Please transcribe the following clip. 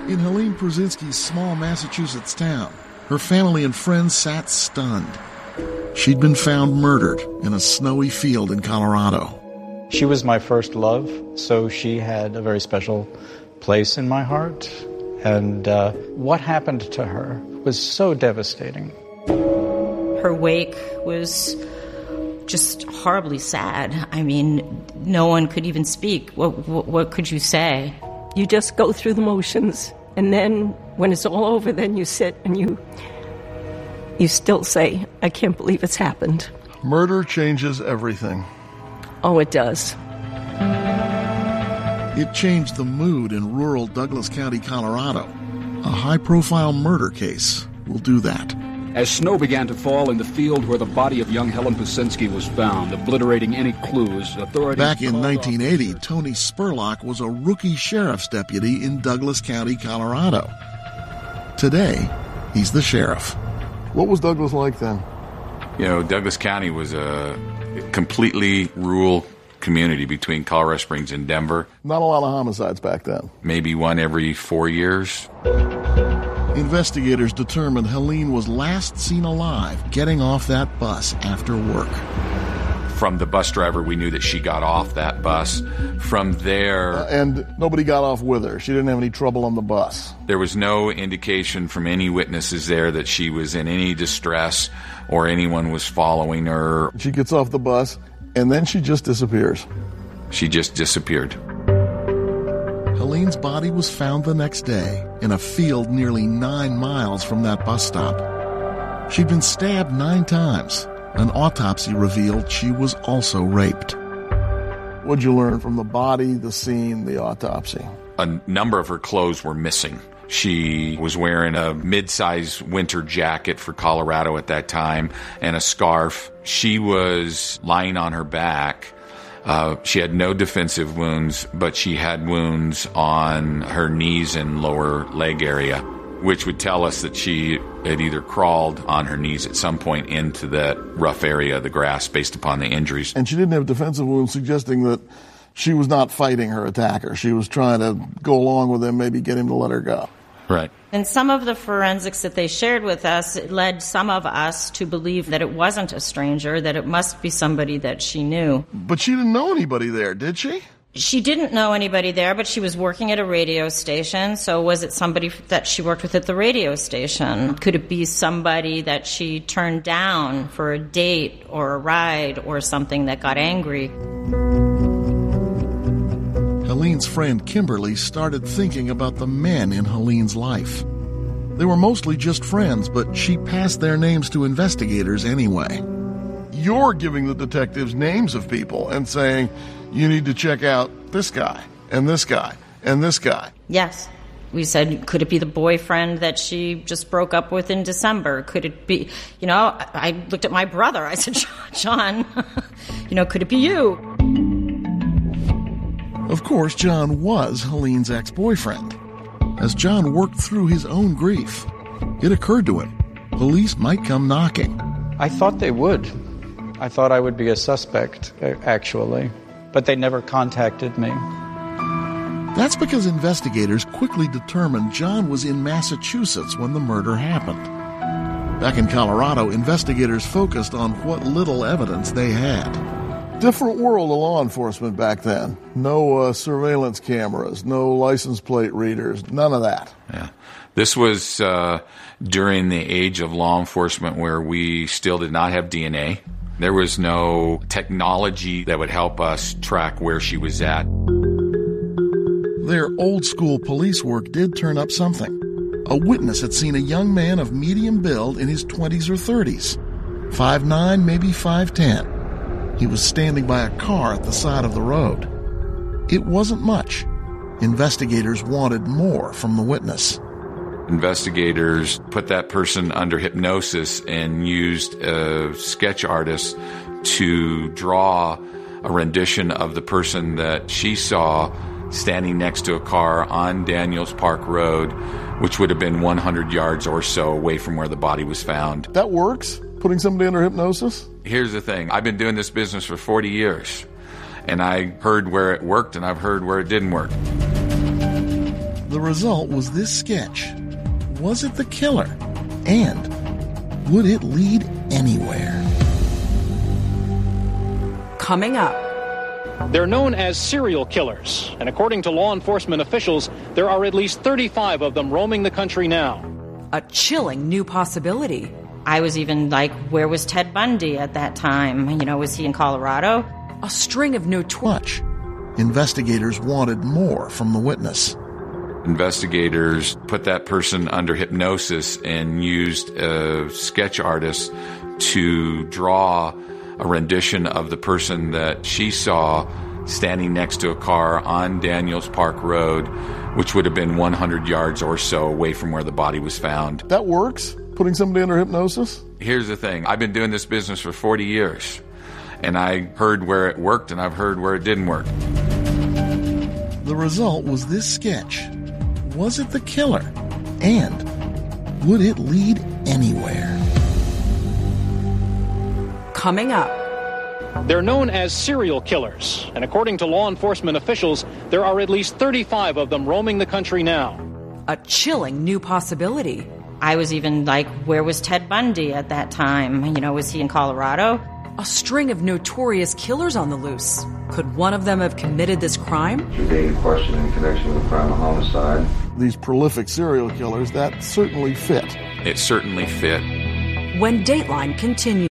In Helene Prusinski's small Massachusetts town, her family and friends sat stunned. She'd been found murdered in a snowy field in Colorado. She was my first love, so she had a very special place in my heart. And what happened to her was so devastating. Her wake was just horribly sad. I mean, no one could even speak. What could you say? You just go through the motions, and then when it's all over, then you sit and you still say, I can't believe it's happened. Murder changes everything. Oh, it does. It changed the mood in rural Douglas County, Colorado. A high-profile murder case will do that. As snow began to fall in the field where the body of young Helen Prusinski was found, obliterating any clues, authorities... Back in 1980, Tony Spurlock was a rookie sheriff's deputy in Douglas County, Colorado. Today, he's the sheriff. What was Douglas like then? You know, Douglas County was a completely rural community between Colorado Springs and Denver. Not a lot of homicides back then. Maybe one every 4 years. Investigators determined Helene was last seen alive getting off that bus after work. From the bus driver, we knew that she got off that bus. From there... and nobody got off with her. She didn't have any trouble on the bus. There was no indication from any witnesses there that she was in any distress or anyone was following her. She gets off the bus, and then she just disappears. She just disappeared. Helene's body was found the next day in a field nearly 9 miles from that bus stop. She'd been stabbed 9 times. An autopsy revealed she was also raped. What'd you learn from the body, the scene, the autopsy? A number of her clothes were missing. She was wearing a mid-size winter jacket for Colorado at that time and a scarf. She was lying on her back. She had no defensive wounds, but she had wounds on her knees and lower leg area, which would tell us that she had either crawled on her knees at some point into that rough area of the grass based upon the injuries. And she didn't have defensive wounds, suggesting that she was not fighting her attacker. She was trying to go along with him, maybe get him to let her go. Right. And some of the forensics that they shared with us, it led some of us to believe that it wasn't a stranger, that it must be somebody that she knew. But she didn't know anybody there, did she? She didn't know anybody there, but she was working at a radio station, so was it somebody that she worked with at the radio station? Could it be somebody that she turned down for a date or a ride or something that got angry? Helene's friend Kimberly started thinking about the men in Helene's life. They were mostly just friends, but she passed their names to investigators anyway. You're giving the detectives names of people and saying, you need to check out this guy, and this guy, and this guy. Yes. We said, could it be the boyfriend that she just broke up with in December? Could it be, I looked at my brother. I said, John, could it be you? Of course, John was Helene's ex-boyfriend. As John worked through his own grief, it occurred to him police might come knocking. I thought they would. I thought I would be a suspect, actually. But they never contacted me. That's because investigators quickly determined John was in Massachusetts when the murder happened. Back in Colorado, investigators focused on what little evidence they had. Different world of law enforcement back then. No surveillance cameras, no license plate readers, none of that. Yeah. This was during the age of law enforcement where we still did not have DNA. There was no technology that would help us track where she was at. Their old-school police work did turn up something. A witness had seen a young man of medium build in his 20s or 30s. 5'9", maybe 5'10". He was standing by a car at the side of the road. It wasn't much. Investigators wanted more from the witness. Investigators put that person under hypnosis and used a sketch artist to draw a rendition of the person that she saw standing next to a car on Daniels Park Road, which would have been 100 yards or so away from where the body was found. That works? Putting somebody under hypnosis? Here's the thing. I've been doing this business for 40 years, and I heard where it worked, and I've heard where it didn't work. The result was this sketch. Was it the killer? And would it lead anywhere? Coming up. They're known as serial killers, and according to law enforcement officials, there are at least 35 of them roaming the country now. A chilling new possibility. I was even like, where was Ted Bundy at that time? You know, was he in Colorado? A string of Watch. Investigators wanted more from the witness. Investigators put that person under hypnosis and used a sketch artist to draw a rendition of the person that she saw standing next to a car on Daniels Park Road, which would have been 100 yards or so away from where the body was found. That works? Putting somebody under hypnosis? Here's the thing. I've been doing this business for 40 years, and I heard where it worked, and I've heard where it didn't work. The result was this sketch. Was it the killer? And would it lead anywhere? Coming up. They're known as serial killers, and according to law enforcement officials, there are at least 35 of them roaming the country now. A chilling new possibility. I was even like, where was Ted Bundy at that time? You know, was he in Colorado? A string of notorious killers on the loose. Could one of them have committed this crime? You're being questioned in connection with a crime of homicide. These prolific serial killers, that certainly fit. It certainly fit. When Dateline continues.